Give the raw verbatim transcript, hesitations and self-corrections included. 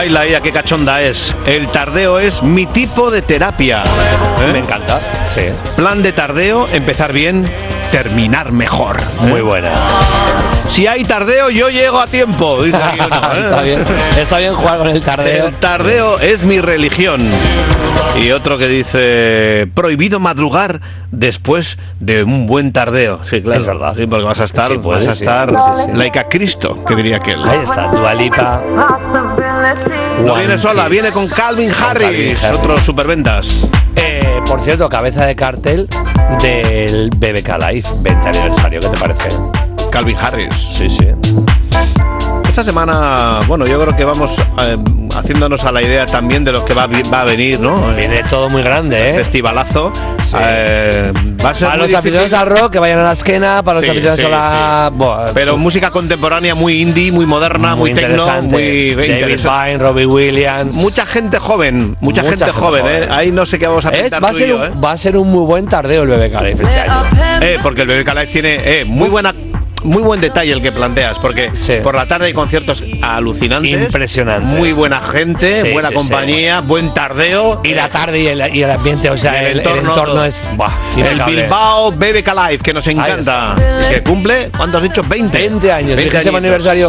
Ay, la ia, qué cachonda es. El tardeo es mi tipo de terapia. ¿Eh? Me encanta, sí. Plan de tardeo, empezar bien, terminar mejor. ¿Eh? Muy buena. Si hay tardeo, yo llego a tiempo. Dice aquí uno, ¿eh? Está bien, está bien jugar con el tardeo. El tardeo es mi religión. Y otro que dice, prohibido madrugar después de un buen tardeo. Sí, claro. Es verdad. Sí, porque vas a estar, Sí, puede, vas a sí. estar Sí, sí. laica Cristo, que diría aquel. Ahí está, Dua Lipa. No viene sola, viene con Calvin Harris, Calvin Harris. otro superventas. Eh, por cierto, cabeza de cartel del B B K Live, veinte aniversario, ¿qué te parece? Calvin Harris. Sí, sí. Esta semana, bueno, yo creo que vamos eh, haciéndonos a la idea también de lo que va, a vi- va a venir, ¿no? Viene todo muy grande, ¿eh? Festivalazo. Sí. Eh, va a ser Para muy los aficionados difícil. al rock, que vayan a la esquena, para los Sí, aficionados sí, a la... sí. Buah, Pero uf, música contemporánea muy indie, muy moderna, muy, tecno, interesante. muy David interesante. Byrne, Robbie Williams. Mucha gente joven, mucha, Mucha gente, gente joven, joven. ¿eh? Ahí no sé qué vamos a Es- pintar va, a tú y ser yo, un, ¿eh? va a ser un muy buen tardeo el B B K Live este año. Eh, porque el B B K Live tiene eh, muy buena, muy buen detalle el que planteas, porque Sí. por la tarde hay conciertos alucinantes, Impresionantes. muy buena gente, Sí, buena sí, compañía, buen tardeo. Y la tarde y el, y el ambiente, o sea, El el, el entorno, entorno, todo. es... Buah, El impecable. Bilbao B B K Live, que nos encanta, que cumple, ¿cuánto has dicho? veinte. veinte años, veinte vigésimo añitos. aniversario